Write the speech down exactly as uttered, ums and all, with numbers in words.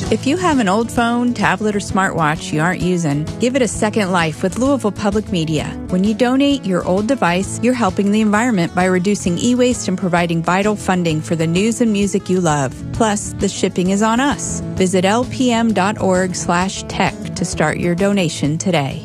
If you have an old phone, tablet, or smartwatch you aren't using, give it a second life with Louisville Public Media. When you donate your old device, you're helping the environment by reducing e-waste and providing vital funding for the news and music you love. Plus, the shipping is on us. Visit lpm.org slash tech to start your donation today.